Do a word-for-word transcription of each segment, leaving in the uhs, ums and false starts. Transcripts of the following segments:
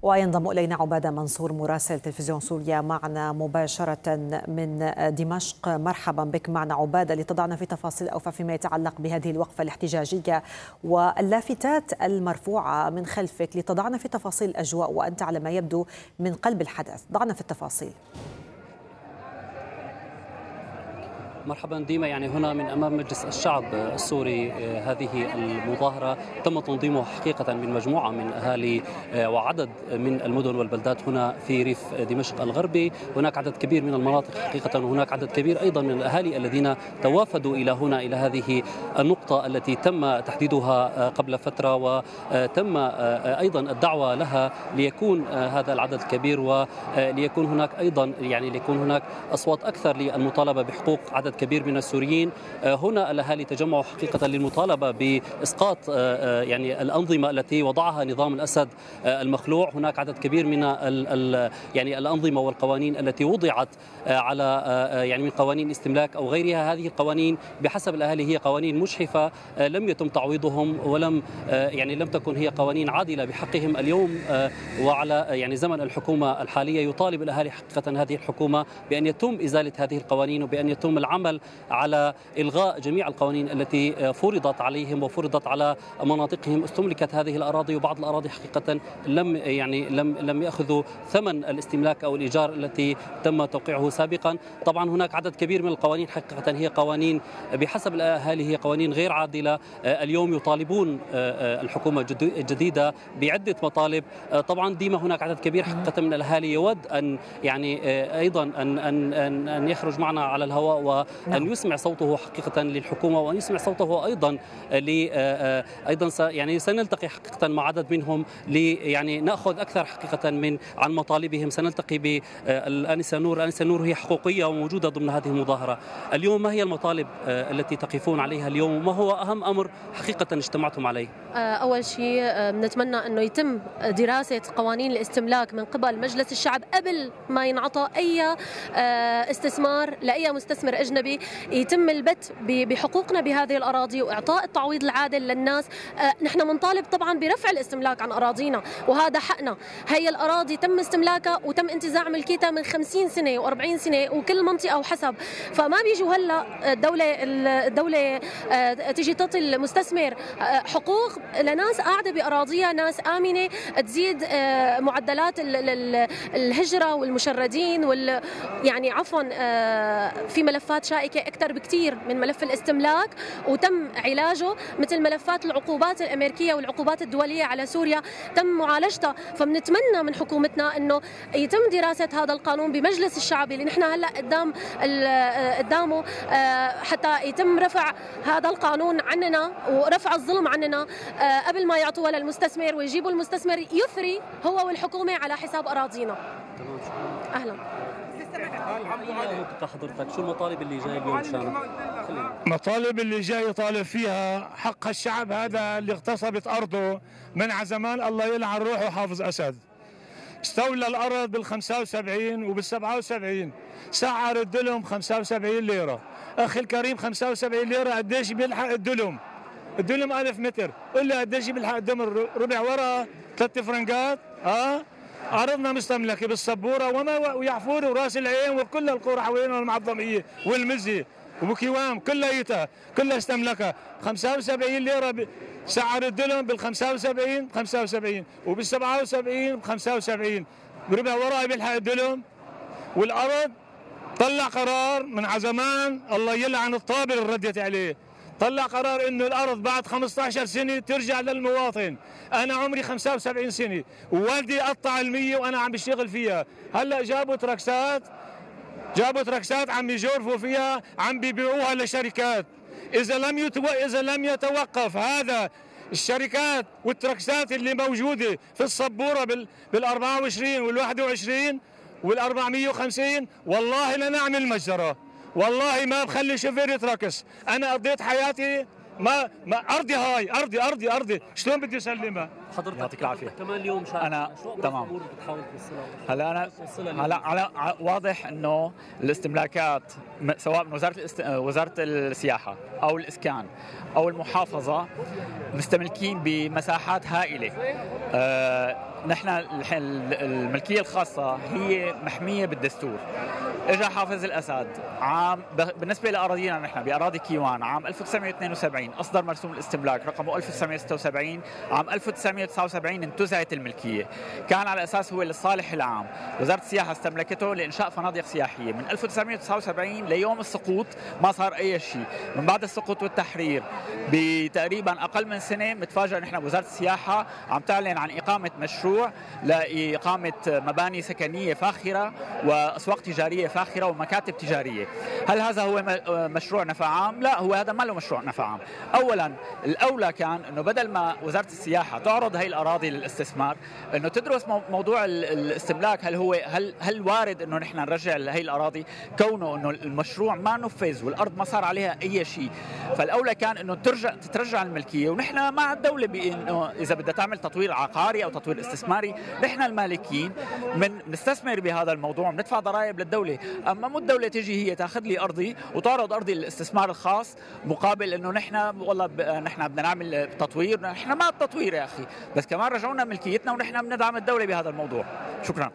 وينضم إلينا عبادة منصور مراسل تلفزيون سوريا معنا مباشرة من دمشق. مرحبا بك معنا عبادة، لتضعنا في تفاصيل أوفى فيما يتعلق بهذه الوقفة الاحتجاجية واللافتات المرفوعة من خلفك، لتضعنا في تفاصيل الأجواء وأنت على ما يبدو من قلب الحدث. ضعنا في التفاصيل. مرحبا ديما، يعني هنا من أمام مجلس الشعب السوري هذه المظاهرة تم تنظيمها حقيقة من مجموعة من أهالي وعدد من المدن والبلدات هنا في ريف دمشق الغربي. هناك عدد كبير من المناطق حقيقة، وهناك عدد كبير أيضا من الأهالي الذين توافدوا إلى هنا، إلى هذه النقطة التي تم تحديدها قبل فترة، وتم أيضا الدعوة لها ليكون هذا العدد كبير، وليكون هناك أيضا يعني ليكون هناك أصوات أكثر للمطالبة بحقوق عدد كبير من السوريين. هنا الأهالي تجمعوا حقيقة للمطالبة بإسقاط يعني الأنظمة التي وضعها نظام الأسد المخلوع. هناك عدد كبير من ال ال يعني الأنظمة والقوانين التي وضعت على يعني من قوانين استملاك أو غيرها. هذه القوانين بحسب الأهالي هي قوانين مجحفة، لم يتم تعويضهم ولم يعني لم تكن هي قوانين عادلة بحقهم. اليوم وعلى يعني زمن الحكومة الحالية يطالب الأهالي حقيقة هذه الحكومة بأن يتم إزالة هذه القوانين، وبأن يتم العمل على إلغاء جميع القوانين التي فرضت عليهم وفرضت على مناطقهم. استملكت هذه الأراضي، وبعض الأراضي حقيقة لم يعني لم لم يأخذوا ثمن الاستملاك أو الإيجار التي تم توقيعه سابقا. طبعا هناك عدد كبير من القوانين حقيقة هي قوانين بحسب الأهالي هي قوانين غير عادلة. اليوم يطالبون الحكومة الجديدة بعدة مطالب. طبعا ديما هناك عدد كبير حقيقة من الأهالي يود أن يعني أيضا أن أن أن يخرج معنا على الهواء وأن يسمع صوته حقيقة للحكومة، وأن يسمع صوته أيضا ل أيضا يعني سنلتقي حقيقة مع عدد منهم لي يعني نأخذ أكثر حقيقة من عن مطالبهم. سنلتقي بالآنسة نور. الآنسة نور هي حقوقية وموجودة ضمن هذه المظاهرة. اليوم ما هي المطالب التي تقفون عليها اليوم، وما هو أهم أمر حقيقة اجتمعتم عليه؟ أول شيء بنتمنى أنه يتم دراسة قوانين الاستملاك من قبل مجلس الشعب قبل ما ينعطى أي استثمار لأي مستثمر أجنبي. يتم البت بحقوقنا بهذه الأراضي وإعطاء التعويض العادل للناس. نحن منطالب طبعا برفع الاستملاك عن أراضينا، وهذا حقنا. هي الأراضي تم استملاكها وتم انتزاع ملكيتها من خمسين سنة وأربعين سنة، وكل منطقة وحسب. فما بيجوا هلا الدولة الدولة تيجي تعطي المستثمر حقوق لناس قاعدة بأراضيها، ناس آمنة، تزيد معدلات الهجرة والمشردين وال يعني عفوا في ملفات شائكة أكثر بكثير من ملف الاستملاك وتم علاجه، مثل ملفات العقوبات الأمريكية والعقوبات الدولية على سوريا تم معالجتها. فبنتمنى من حكومتنا أنه يتم دراسة هذا القانون بمجلس الشعب اللي نحن هلا قدام قدامه، حتى يتم رفع هذا القانون عننا ورفع الظلم عننا قبل ما يعطوها للمستثمر ويجيبوا المستثمر يثري هو والحكومة على حساب أراضينا. أهلا. حضرتك شو المطالب اللي جاي اليوم شانه؟ المطالب اللي جاي يطالب فيها حق الشعب هذا اللي اغتصبت أرضه من عزمان، الله يلعن روحه حافظ أسد. استولى الأرض بالخمسة وسبعين وبالسبعة وسبعين، سعر الدلم خمسة وسبعين ليرة. أخي الكريم خمسة وسبعين ليرة قديش بيلحق الدلم؟ الدلم ألف متر، قل لي قديش بيلحق الدلم؟ ربع ورقة، ثلاث فرنجات. ها أرضنا مستملكة بالصبورة وما ويعفور وراس العين وكل القرى حوالينا المعظمية والمزي وبكيوام كلها كلها استملكها. خمسة وسبعين ليرة سعر الدلم، بال خمسة وسبعين خمسة وسبعين وبال سبعة وسبعين خمسة وسبعين، بربع ورقة بيلحق الدلم. والأرض طلع قرار من عزمان، الله يلعن الطابل اللي ردت عليه، طلع قرار انه الارض بعد خمسة عشر سنه ترجع للمواطن. انا عمري خمسة وسبعين سنه ووالدي قطع المية وانا عم بشتغل فيها. هلا جابوا تراكسات جابوا تراكسات عم يجورفوا فيها، عم بيبيعوها لشركات. اذا لم يتو... اذا لم يتوقف هذا الشركات والتراكسات اللي موجوده في الصبوره بال بال أربعة وعشرين وال واحد وعشرين وال أربعمية وخمسين، والله لنعمل مجزره، والله ما بخلي شوفير يتركس. انا قضيت حياتي ما ما ارضي هاي ارضي ارضي ارضي شلون بدي اسلمها؟ حضرتك يعطيك العافيه. كمان اليوم شايف انا تمام. بتحاول توصلها؟ هلا انا هلا على واضح انه الاستملاكات سواء من وزاره الاست... وزاره السياحه او الاسكان او المحافظه مستملكين بمساحات هائله. آه نحن الملكيه الخاصه هي محميه بالدستور. اجى حافظ الاسد عام بالنسبه لاراضينا نحن باراضي كيوان عام ألف وتسعمئة واثنين وسبعين اصدر مرسوم الاستملاك رقمه ألف وتسعمئة وستة وسبعين، عام ألف وتسعمئة وتسعة وسبعين انتزعت الملكيه، كان على اساس هو للصالح العام، وزاره السياحه استملكته لانشاء فنادق سياحيه، من ألف وتسعمئة وتسعة وسبعين ليوم السقوط ما صار اي شيء، من بعد السقوط والتحرير بتقريبا اقل من سنه متفاجئ نحن بوزاره السياحه عم تعلن عن اقامه مشروع لاقامه مباني سكنيه فاخره واسواق تجاريه فاخره ومكاتب تجاريه. هل هذا هو مشروع نفع عام؟ لا، هو هذا ما له مشروع نفع عام. اولا الاولى كان انه بدل ما وزاره السياحه تعرض هي الاراضي للاستثمار، انه تدرس موضوع الاستملاك، هل هو هل هل وارد انه نحن نرجع هي الاراضي كونه انه المشروع ما نفذ والارض ما صار عليها اي شيء. فالاولى كان انه ترجع تترجع الملكيه، ونحن مع الدوله بانه اذا بدها تعمل تطوير عقاري او تطوير استثماري نحن المالكين من نستثمر بهذا الموضوع، بندفع ضرائب للدوله. اما مو الدوله تجي هي تاخذ لي ارضي وتعرض ارضي للاستثمار الخاص مقابل انه نحن والله ب... نحن بدنا نعمل تطوير، نحن مع التطوير يا اخي، بس كمان رجعونا ملكيتنا ونحن بندعم الدوله بهذا الموضوع. شكرا.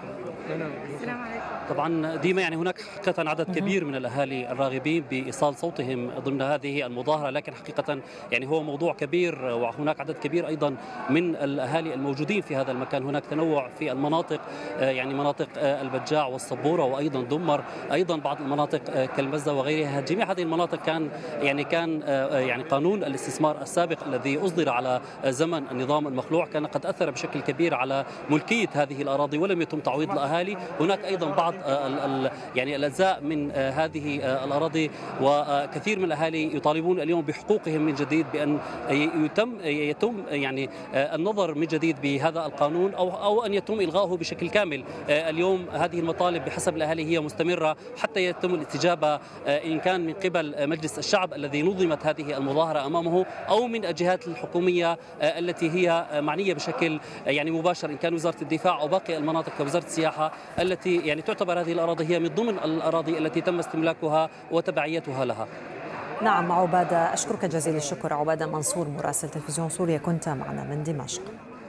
السلام عليكم. طبعا ديما يعني هناك حقيقة عدد كبير من الأهالي الراغبين بإيصال صوتهم ضمن هذه المظاهرة، لكن حقيقة يعني هو موضوع كبير وهناك عدد كبير أيضا من الأهالي الموجودين في هذا المكان. هناك تنوع في المناطق، يعني مناطق البجاع والصبورة وأيضا دمر، أيضا بعض المناطق كالمزة وغيرها. جميع هذه المناطق كان يعني كان يعني قانون الاستثمار السابق الذي أصدر على زمن النظام المخلوع كان قد أثر بشكل كبير على ملكية هذه الأراضي ولم يتم تعويض الأهالي. هناك أيضا بعض يعني الأجزاء من هذه الأراضي وكثير من الأهالي يطالبون اليوم بحقوقهم من جديد، بأن يتم يتم يعني النظر من جديد بهذا القانون أو أو أن يتم إلغائه بشكل كامل. اليوم هذه المطالب بحسب الأهالي هي مستمرة حتى يتم الاستجابة إن كان من قبل مجلس الشعب الذي نظمت هذه المظاهرة أمامه أو من الجهات الحكومية التي هي معنية بشكل يعني مباشر، إن كان وزارة الدفاع أو باقي المناطق كوزارة السياحة التي يعني تعتبر هذه الأراضي هي من ضمن الأراضي التي تم استملاكها وتبعيتها لها. نعم عبادة، أشكرك جزيل الشكر. عبادة منصور مراسل تلفزيون سوريا كنت معنا من دمشق.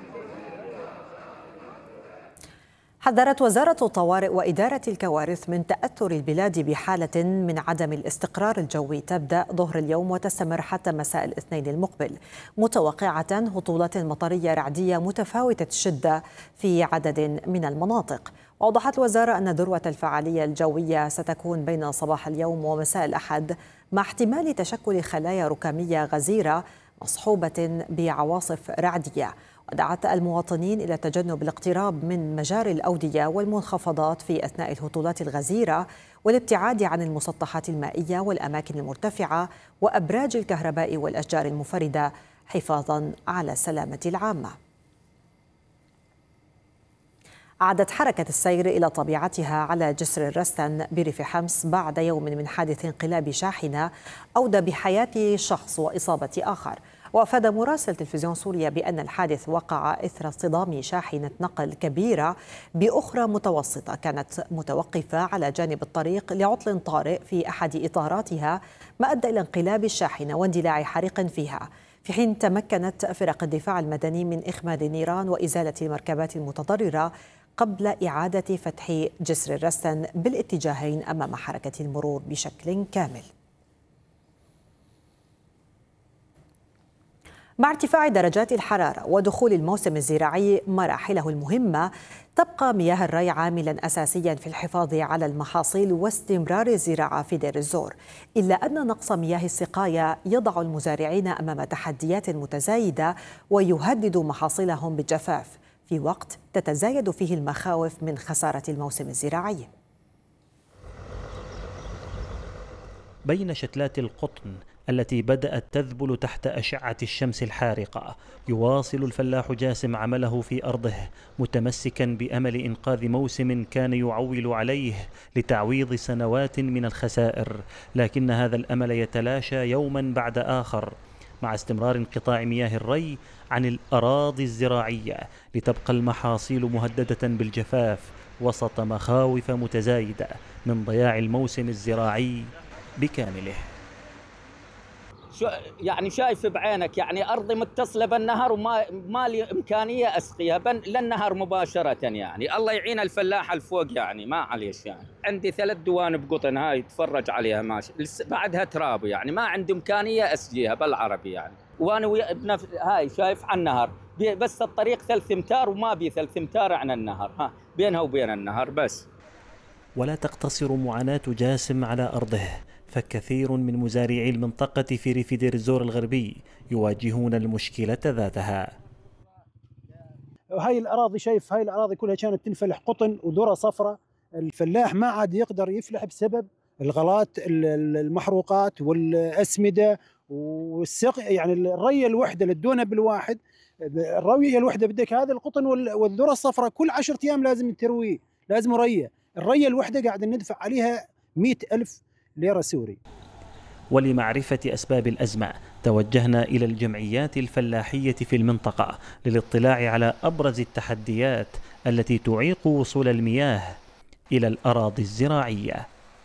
حذرت وزارة الطوارئ وإدارة الكوارث من تأثر البلاد بحالة من عدم الاستقرار الجوي تبدأ ظهر اليوم وتستمر حتى مساء الاثنين المقبل، متوقعة هطولات مطرية رعدية متفاوتة الشدة في عدد من المناطق. وأوضحت الوزارة أن ذروة الفعالية الجوية ستكون بين صباح اليوم ومساء الأحد، مع احتمال تشكل خلايا ركامية غزيرة مصحوبة بعواصف رعدية. ودعت المواطنين إلى تجنب الاقتراب من مجاري الأودية والمنخفضات في أثناء الهطولات الغزيرة، والابتعاد عن المسطحات المائية والأماكن المرتفعة وأبراج الكهرباء والأشجار المفردة حفاظاً على السلامة العامة. عادت حركة السير إلى طبيعتها على جسر الرستن بريف حمص بعد يوم من حادث انقلاب شاحنة أودى بحياة شخص وإصابة آخر. وأفاد مراسل تلفزيون سوريا بأن الحادث وقع إثر اصطدام شاحنة نقل كبيرة بأخرى متوسطة كانت متوقفة على جانب الطريق لعطل طارئ في أحد إطاراتها، ما أدى إلى انقلاب الشاحنة واندلاع حريق فيها، في حين تمكنت فرق الدفاع المدني من إخماد النيران وإزالة المركبات المتضررة قبل إعادة فتح جسر الرستن بالاتجاهين أمام حركة المرور بشكل كامل. مع ارتفاع درجات الحرارة ودخول الموسم الزراعي مراحله المهمة، تبقى مياه الري عاملا أساسيا في الحفاظ على المحاصيل واستمرار الزراعة في دير الزور، إلا أن نقص مياه السقاية يضع المزارعين أمام تحديات متزايدة ويهدد محاصيلهم بالجفاف في وقت تتزايد فيه المخاوف من خسارة الموسم الزراعي. بين شتلات القطن التي بدأت تذبل تحت أشعة الشمس الحارقة. يواصل الفلاح جاسم عمله في أرضه متمسكا بأمل إنقاذ موسم كان يعول عليه لتعويض سنوات من الخسائر، لكن هذا الأمل يتلاشى يوما بعد آخر مع استمرار انقطاع مياه الري عن الأراضي الزراعية، لتبقى المحاصيل مهددة بالجفاف وسط مخاوف متزايدة من ضياع الموسم الزراعي بكامله. يعني شايف بعينك، يعني أرضي متصلة بالنهر وما ما لي إمكانية أسقيها للنهر مباشرة. يعني الله يعين الفلاح الفوق، يعني ما عليش. يعني عندي ثلاث دوانب قطن هاي تفرج عليها ماشي، بعدها تراب، يعني ما عندي إمكانية أسقيها بالعربي. يعني وأنا بنف... هاي شايف عن النهر، بس الطريق ثلاث امتار وما بي ثلاث امتار عن النهر، ها بينها وبين النهر بس. ولا تقتصر معاناة جاسم على أرضه، فكثير من مزارعي المنطقة في ريف دير الزور الغربي يواجهون المشكلة ذاتها. هاي الأراضي، شايف هاي الأراضي كلها كانت تنفلح قطن وذرة صفراء. الفلاح ما عاد يقدر يفلح بسبب الغلات، المحروقات والأسمدة والسق. يعني الرية الوحدة للدونب الواحد، الروية الوحدة بدك هذا القطن والذرة الصفراء كل عشرة أيام لازم ترويه، لازم رية. الرية الوحدة قاعد ندفع عليها مئة ألف ليرة سوري. ولمعرفة أسباب الأزمة توجهنا إلى الجمعيات الفلاحية في المنطقة للاطلاع على أبرز التحديات التي تعيق وصول المياه إلى الأراضي الزراعية.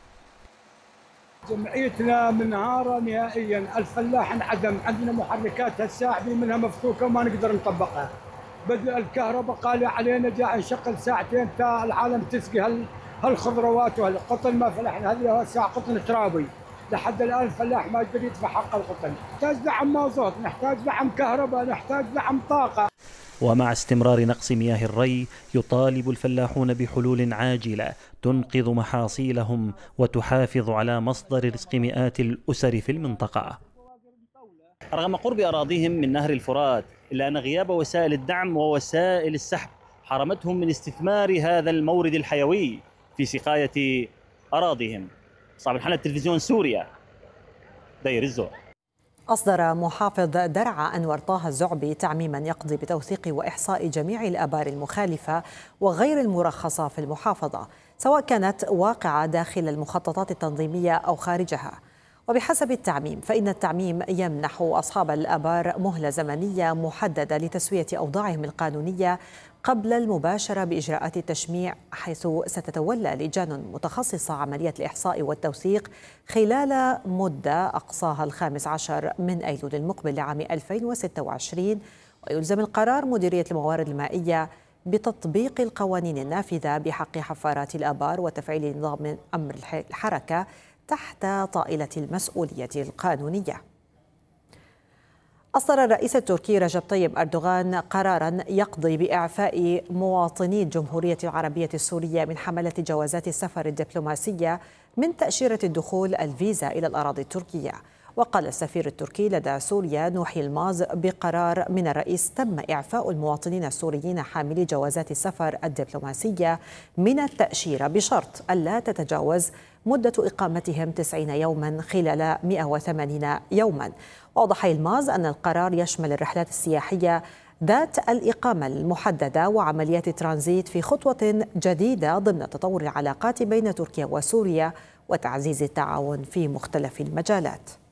جمعيتنا منهارة نهائيا، الفلاح انعدم، عندنا محركات الساحبي منها مفكوكة وما نقدر نطبقها. بدأ الكهرباء قال علينا جاء نشغل ساعتين تا العالم تسقي هالخضروات وهالقطن، ما فلحنا. هذه ساعة قطن ترابي لحد الآن الفلاح ما يقدر يدفع حق القطن. نحتاج دعم مازوت، نحتاج دعم كهرباء، نحتاج دعم طاقة. ومع استمرار نقص مياه الري يطالب الفلاحون بحلول عاجلة تنقذ محاصيلهم وتحافظ على مصدر رزق مئات الأسر في المنطقة. رغم قرب أراضيهم من نهر الفرات، إلا أن غياب وسائل الدعم ووسائل السحب حرمتهم من استثمار هذا المورد الحيوي في سقاية أراضيهم. صاحب الحلقة تلفزيون سوريا، دير الزور. أصدر محافظ درعا أنور طه الزعبي تعميما يقضي بتوثيق وإحصاء جميع الآبار المخالفة وغير المرخصة في المحافظة، سواء كانت واقعة داخل المخططات التنظيمية أو خارجها. وبحسب التعميم فإن التعميم يمنح أصحاب الآبار مهلة زمنية محددة لتسوية أوضاعهم القانونية قبل المباشرة بإجراءات التشميع، حيث ستتولى لجان متخصصة عملية الإحصاء والتوثيق خلال مدة أقصاها الخامس عشر من أيلول المقبل لعام ألفين وستة وعشرين. ويلزم القرار مديرية الموارد المائية بتطبيق القوانين النافذة بحق حفارات الآبار وتفعيل نظام أمر الحركة تحت طائلة المسؤولية القانونية. أصدر الرئيس التركي رجب طيب أردوغان قراراً يقضي بإعفاء مواطني الجمهورية العربية السورية من حملة جوازات السفر الدبلوماسية من تأشيرة الدخول الفيزا إلى الأراضي التركية. وقال السفير التركي لدى سوريا نوحي الماز بقرار من الرئيس تم إعفاء المواطنين السوريين حاملي جوازات السفر الدبلوماسية من التأشيرة بشرط ألا تتجاوز مدة إقامتهم تسعين يوما خلال مئة وثمانين يوما. وأوضح الماز أن القرار يشمل الرحلات السياحية ذات الإقامة المحددة وعمليات ترانزيت في خطوة جديدة ضمن تطور العلاقات بين تركيا وسوريا وتعزيز التعاون في مختلف المجالات.